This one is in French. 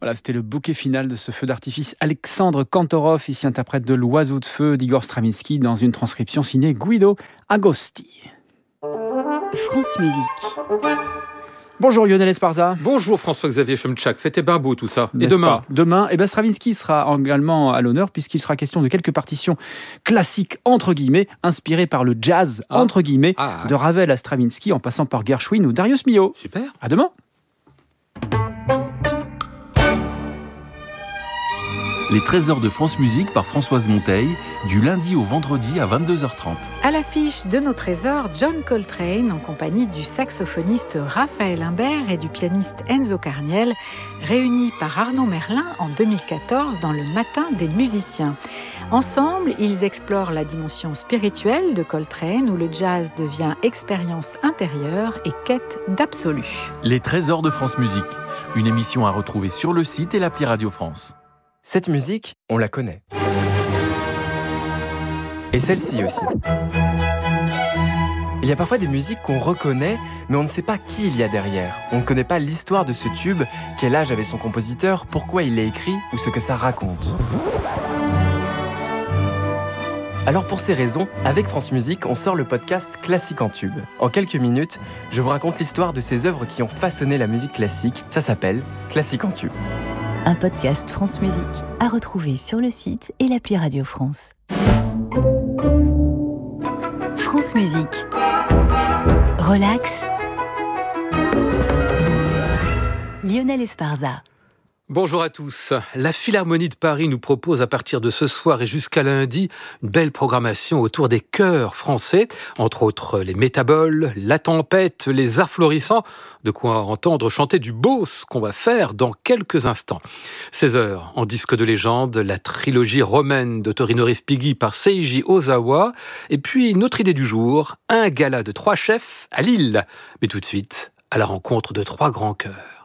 Voilà, c'était le bouquet final de ce feu d'artifice. Alexandre Kantorov, ici interprète de l'Oiseau de feu d'Igor Stravinsky dans une transcription signée Guido Agosti. France Musique. Bonjour Lionel Esparza. Bonjour François-Xavier Chomtchak, c'était bien beau tout ça. Et N'est-ce demain pas ? Demain, Stravinsky sera également à l'honneur puisqu'il sera question de quelques partitions classiques, entre guillemets, inspirées par le jazz, entre guillemets, de Ravel à Stravinsky en passant par Gershwin ou Darius Milhaud. Super. À demain. Les trésors de France Musique par Françoise Monteil, du lundi au vendredi à 22h30. À l'affiche de nos trésors, John Coltrane en compagnie du saxophoniste Raphaël Imbert et du pianiste Enzo Carniel, réunis par Arnaud Merlin en 2014 dans le Matin des musiciens. Ensemble, ils explorent la dimension spirituelle de Coltrane où le jazz devient expérience intérieure et quête d'absolu. Les trésors de France Musique, une émission à retrouver sur le site et l'appli Radio France. Cette musique, on la connaît. Et celle-ci aussi. Il y a parfois des musiques qu'on reconnaît, mais on ne sait pas qui il y a derrière. On ne connaît pas l'histoire de ce tube, quel âge avait son compositeur, pourquoi il l'a écrit ou ce que ça raconte. Alors pour ces raisons, avec France Musique, on sort le podcast Classique en tube. En quelques minutes, je vous raconte l'histoire de ces œuvres qui ont façonné la musique classique. Ça s'appelle Classique en tube. Un podcast France Musique à retrouver sur le site et l'appli Radio France. France Musique. Relax. Lionel Esparza. Bonjour à tous. La Philharmonie de Paris nous propose à partir de ce soir et jusqu'à lundi une belle programmation autour des chœurs français, entre autres les Métaboles, La Tempête, les Arts Florissants, de quoi entendre chanter du beau, ce qu'on va faire dans quelques instants. 16h en disque de légende, la trilogie romaine de Torino Respighi par Seiji Ozawa, et puis notre idée du jour, un gala de 3 chefs à Lille. Mais tout de suite, à la rencontre de 3 grands chœurs.